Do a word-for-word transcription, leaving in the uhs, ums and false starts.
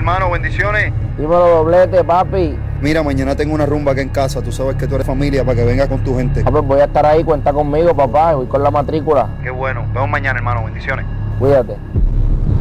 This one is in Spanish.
hermano, bendiciones. Dímelo, doblete, papi. Mira, mañana tengo una rumba acá en casa. Tú sabes que tú eres familia para que vengas con tu gente. Ah, pues voy a estar ahí, cuenta conmigo, papá. Voy con la matrícula. Qué bueno. Vemos mañana, hermano, bendiciones. Cuídate.